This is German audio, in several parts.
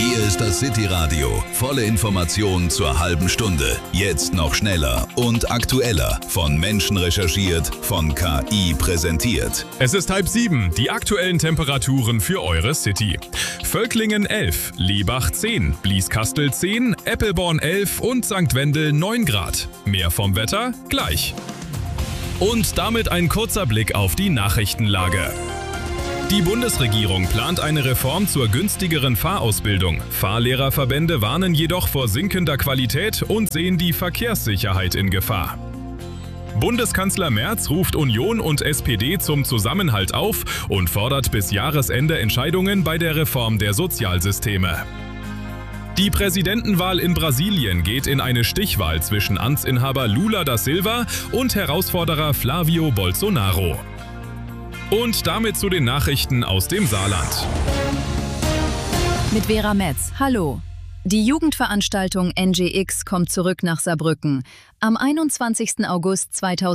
Hier ist das City Radio. Volle Informationen zur halben Stunde. Jetzt noch schneller und aktueller. Von Menschen recherchiert, von KI präsentiert. Es ist 6:30. Die aktuellen Temperaturen für eure City. Völklingen 11, Liebach 10, Blieskastel 10, Eppelborn 11 und St. Wendel 9 Grad. Mehr vom Wetter gleich. Und damit ein kurzer Blick auf die Nachrichtenlage. Die Bundesregierung plant eine Reform zur günstigeren Fahrausbildung. Fahrlehrerverbände warnen jedoch vor sinkender Qualität und sehen die Verkehrssicherheit in Gefahr. Bundeskanzler Merz ruft Union und SPD zum Zusammenhalt auf und fordert bis Jahresende Entscheidungen bei der Reform der Sozialsysteme. Die Präsidentenwahl in Brasilien geht in eine Stichwahl zwischen Amtsinhaber Lula da Silva und Herausforderer Flavio Bolsonaro. Und damit zu den Nachrichten aus dem Saarland. Mit Vera Metz. Hallo. Die Jugendveranstaltung NGX kommt zurück nach Saarbrücken. Am 21. August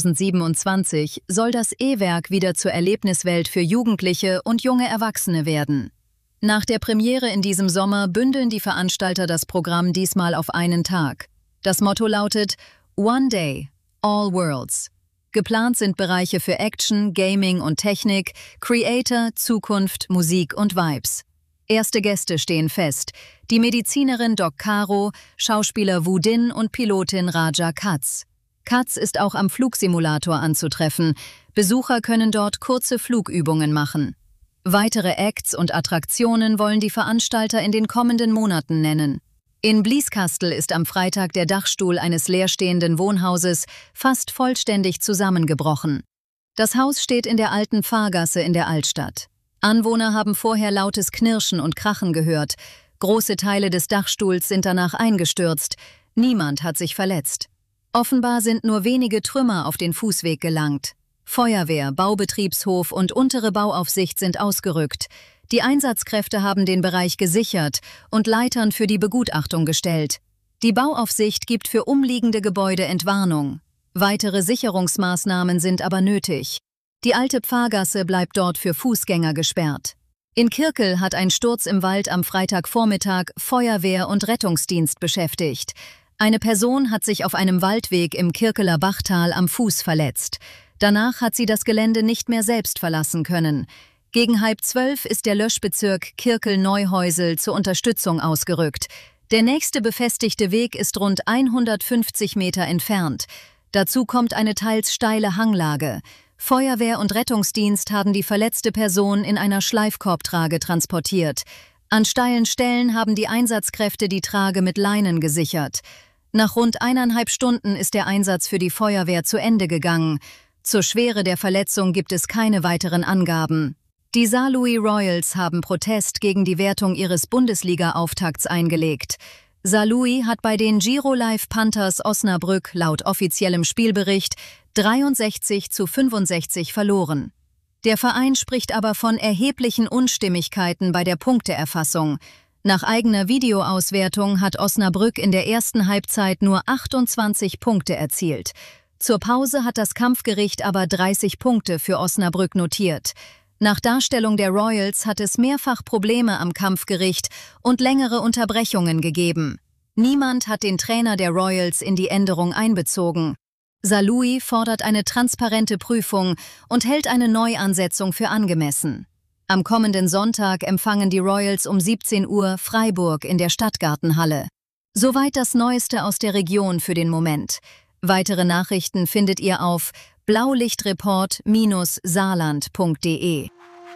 2027 soll das E-Werk wieder zur Erlebniswelt für Jugendliche und junge Erwachsene werden. Nach der Premiere in diesem Sommer bündeln die Veranstalter das Programm diesmal auf einen Tag. Das Motto lautet One Day, All Worlds. Geplant sind Bereiche für Action, Gaming und Technik, Creator, Zukunft, Musik und Vibes. Erste Gäste stehen fest: die Medizinerin Doc Caro, Schauspieler Wu Din und Pilotin Raja Katz. Katz ist auch am Flugsimulator anzutreffen. Besucher können dort kurze Flugübungen machen. Weitere Acts und Attraktionen wollen die Veranstalter in den kommenden Monaten nennen. In Blieskastel ist am Freitag der Dachstuhl eines leerstehenden Wohnhauses fast vollständig zusammengebrochen. Das Haus steht in der alten Pfarrgasse in der Altstadt. Anwohner haben vorher lautes Knirschen und Krachen gehört. Große Teile des Dachstuhls sind danach eingestürzt. Niemand hat sich verletzt. Offenbar sind nur wenige Trümmer auf den Fußweg gelangt. Feuerwehr, Baubetriebshof und untere Bauaufsicht sind ausgerückt. Die Einsatzkräfte haben den Bereich gesichert und Leitern für die Begutachtung gestellt. Die Bauaufsicht gibt für umliegende Gebäude Entwarnung. Weitere Sicherungsmaßnahmen sind aber nötig. Die alte Pfarrgasse bleibt dort für Fußgänger gesperrt. In Kirkel hat ein Sturz im Wald am Freitagvormittag Feuerwehr und Rettungsdienst beschäftigt. Eine Person hat sich auf einem Waldweg im Kirkeler Bachtal am Fuß verletzt. Danach hat sie das Gelände nicht mehr selbst verlassen können. Gegen 11:30 ist der Löschbezirk Kirkel-Neuhäusel zur Unterstützung ausgerückt. Der nächste befestigte Weg ist rund 150 Meter entfernt. Dazu kommt eine teils steile Hanglage. Feuerwehr und Rettungsdienst haben die verletzte Person in einer Schleifkorbtrage transportiert. An steilen Stellen haben die Einsatzkräfte die Trage mit Leinen gesichert. Nach rund 1,5 Stunden ist der Einsatz für die Feuerwehr zu Ende gegangen. Zur Schwere der Verletzung gibt es keine weiteren Angaben. Die Saarlouis Royals haben Protest gegen die Wertung ihres Bundesliga-Auftakts eingelegt. Saarlouis hat bei den Giro Live Panthers Osnabrück laut offiziellem Spielbericht 63:65 verloren. Der Verein spricht aber von erheblichen Unstimmigkeiten bei der Punkteerfassung. Nach eigener Videoauswertung hat Osnabrück in der ersten Halbzeit nur 28 Punkte erzielt. Zur Pause hat das Kampfgericht aber 30 Punkte für Osnabrück notiert. Nach Darstellung der Royals hat es mehrfach Probleme am Kampfgericht und längere Unterbrechungen gegeben. Niemand hat den Trainer der Royals in die Änderung einbezogen. Saarlouis fordert eine transparente Prüfung und hält eine Neuansetzung für angemessen. Am kommenden Sonntag empfangen die Royals um 17 Uhr Freiburg in der Stadtgartenhalle. Soweit das Neueste aus der Region für den Moment. Weitere Nachrichten findet ihr auf blaulichtreport-saarland.de.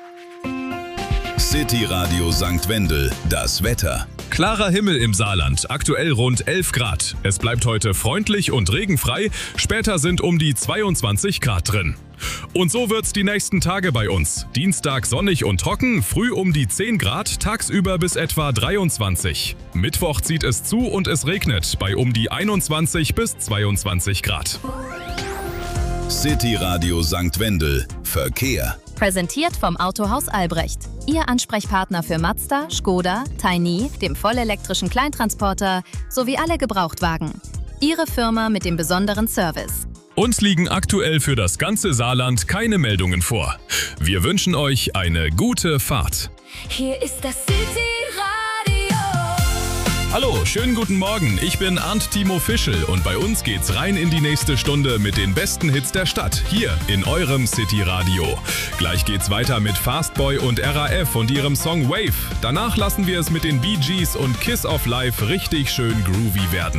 City Radio St. Wendel, das Wetter. Klarer Himmel im Saarland, aktuell rund 11 Grad. Es bleibt heute freundlich und regenfrei, später sind um die 22 Grad drin. Und so wird's die nächsten Tage bei uns. Dienstag sonnig und trocken, früh um die 10 Grad, tagsüber bis etwa 23. Mittwoch zieht es zu und es regnet bei um die 21 bis 22 Grad. City Radio St. Wendel, Verkehr. Präsentiert vom Autohaus Albrecht. Ihr Ansprechpartner für Mazda, Škoda, Tiny, dem vollelektrischen Kleintransporter sowie alle Gebrauchtwagen. Ihre Firma mit dem besonderen Service. Uns liegen aktuell für das ganze Saarland keine Meldungen vor. Wir wünschen euch eine gute Fahrt. Hier ist das City Radio. Hallo, schönen guten Morgen. Ich bin Arndt Timo Fischel und bei uns geht's rein in die nächste Stunde mit den besten Hits der Stadt, hier in eurem City Radio. Gleich geht's weiter mit Fastboy und RAF und ihrem Song Wave. Danach lassen wir es mit den Bee Gees und Kiss of Life richtig schön groovy werden.